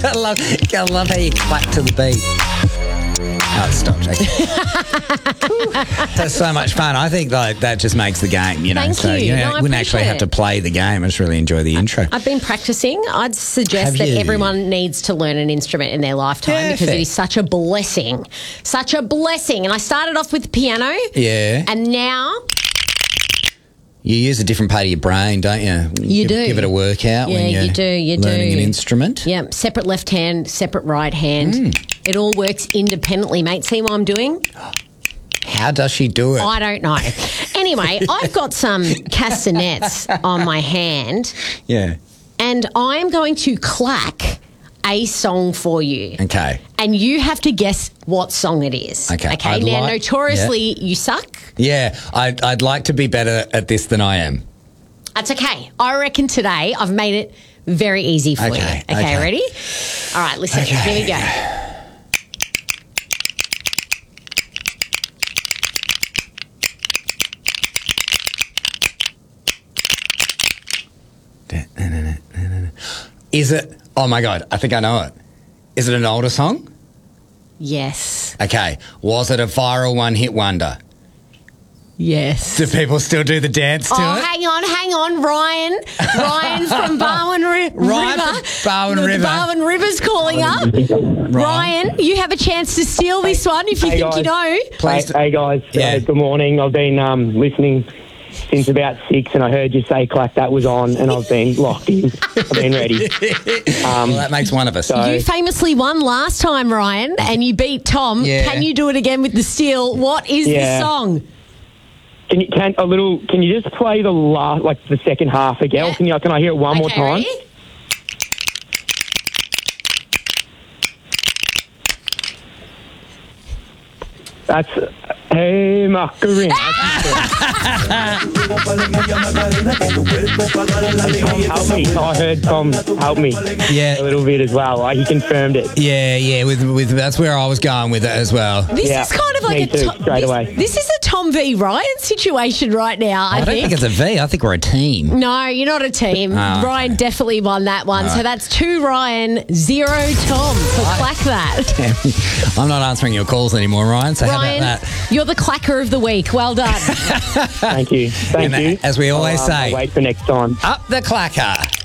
I love how you clap to the beat. Oh, stop, Jake. That's so much fun. I think that just makes the game, Thank So you. No, I wouldn't actually have to play the game. I just really enjoy the intro. I've been practicing. I'd suggest that everyone needs to learn an instrument in their lifetime because it is such a blessing. Such a blessing. And I started off with the piano. Yeah. And now... You use a different part of your brain, don't you? You do. Give it a workout when you're learning an instrument. Yeah, separate left hand, separate right hand. It all works independently, mate. See what I'm doing? How does she do it? I don't know. Anyway, I've got some castanets on my hand. Yeah. And I'm going to clack a song for you. Okay. And you have to guess what song it is. Okay. Now, notoriously, you suck. Yeah, I'd like to be better at this than I am. That's okay. I reckon today I've made it very easy for you. Okay, ready? All right, listen. Here we go. Is it... Oh, my God. I think I know it. Is it an older song? Yes. Okay. Was it a viral one-hit wonder? Yes. Do people still do the dance to it? Hang on, Ryan. Ryan from Barwon River. Barwon River's calling up. Ryan, you have a chance to steal this one if you think you know. Please. Hey guys, good morning. I've been listening since about 6 and I heard you say clack that was on and I've been locked in. I've been ready. Well, that makes one of us. You famously won last time, Ryan, and you beat Tom. Yeah. Can you do it again with the steal? What is the song? Can you just play the second half again? Yeah. Can I hear it one more time? Ready? That's Hey Macarena. Help me. I heard Tom help me a little bit as well. He confirmed it. Yeah. With that's where I was going with it as well. This is kind of like straight away. This is a Tom v Ryan situation right now. I don't think it's a V. I think we're a team. No, you're not a team. Oh, Ryan definitely won that one. So that's 2 Ryan, 0 Tom. So clack that. I'm not answering your calls anymore, Ryan. So Ryan, how about that? you're the clacker of the week. Well done. Thank you. Thank you. As we always say, I'll wait for next time. up the clacker.